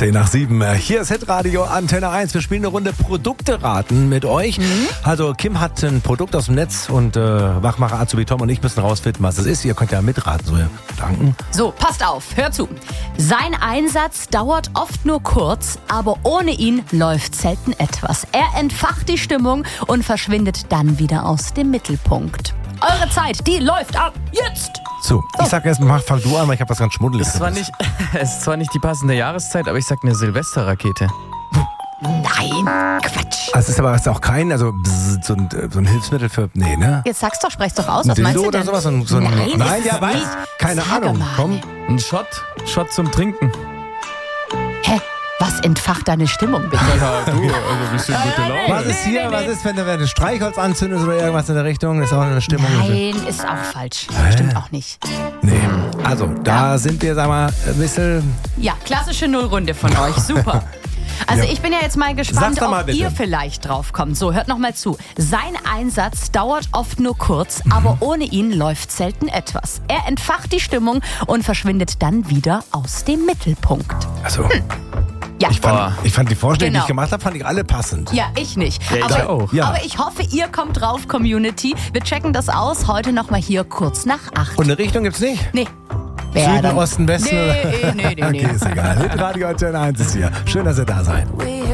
10 nach 7. Hier ist Hitradio Antenne 1. Wir spielen eine Runde Produkte raten mit euch. Also Kim hat ein Produkt aus dem Netz und Wachmacher Azubi Tom und ich müssen rausfinden, was es ist. Ihr könnt ja mitraten. So, danken. So, passt auf, hört zu. Sein Einsatz dauert oft nur kurz, aber ohne ihn läuft selten etwas. Er entfacht die Stimmung und verschwindet dann wieder aus dem Mittelpunkt. Eure Zeit, die läuft ab jetzt! So, ich sag erst mal, fang du an, weil ich habe was ganz Schmuddeliges. Es ist zwar nicht die passende Jahreszeit, aber ich sag eine Silvesterrakete. Nein, Quatsch. Es ist aber auch kein, also so ein Hilfsmittel für, nee, ne? Jetzt sag's doch, sprech's doch aus, Ein was meinst Dildo du denn? oder sowas? So ein, Nein, ja, weiß. Keine Sag Ahnung. mal. Komm. Ein Shot zum Trinken. Hä? Was entfacht deine Stimmung, bitte? Ja, du, also bisschen gute Laune. Was ist hier? Was ist, wenn du ein Streichholz anzündest oder irgendwas in der Richtung? Das ist auch eine Stimmung. Nein, ist auch falsch. Stimmt auch nicht. Nee. Also, da sind wir, sag mal, ein bisschen. Ja, klassische Nullrunde von euch. Super. Also Ja. ich bin ja jetzt mal gespannt, Sag's doch mal ob bitte. ihr vielleicht drauf kommt. So, hört noch mal zu. Sein Einsatz dauert oft nur kurz, aber ohne ihn läuft selten etwas. Er entfacht die Stimmung und verschwindet dann wieder aus dem Mittelpunkt. Also, Ja, ich fand die Vorschläge, die Genau. ich gemacht habe, fand ich alle passend. ja, ich nicht. Ja, ich auch. Ja. Aber ich hoffe, ihr kommt drauf, Community. Wir checken das aus. Heute noch mal hier kurz nach 8. Und eine Richtung gibt's nicht? Nee. Süden, Osten, Westen? Nee, oder? nee. Okay, ist egal. Hitradio Antenne 1 ist hier. Schön, dass ihr da seid.